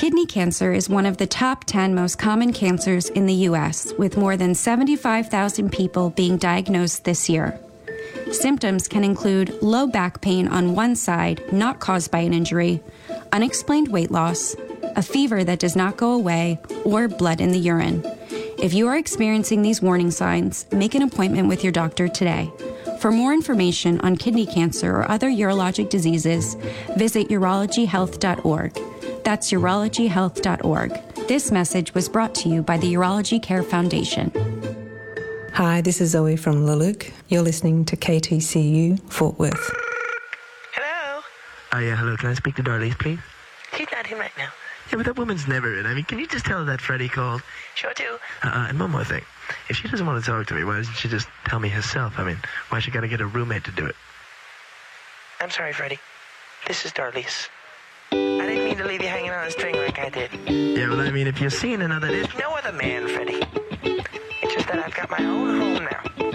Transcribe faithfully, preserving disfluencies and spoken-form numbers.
Kidney cancer is one of the top ten most common cancers in the U S, with more than seventy-five thousand people being diagnosed this year. Symptoms can include low back pain on one side, not caused by an injury, unexplained weight loss, a fever that does not go away, or blood in the urine. If you are experiencing these warning signs, make an appointment with your doctor today. For more information on kidney cancer or other urologic diseases, visit urology health dot org. That's urology health dot org. This message was brought to you by the Urology Care Foundation. Hi, this is Zoe from Luluk. You're listening to K T C U, Fort Worth. Hello? Oh, yeah, hello. Can I speak to Darlise, please? She's not in right now. Yeah, but that woman's never in. I mean, can you just tell her that Freddie called? Sure do. Uh-uh, and one more thing. If she doesn't want to talk to me, why doesn't she just tell me herself? I mean, why she got to get a roommate to do it? I'm sorry, Freddie. This is Darlise. I didn't mean to leave you hanging on a string like I did. Yeah, well, I mean, if you're seeing another... There's no other man, Freddie. It's just that I've got my own home now.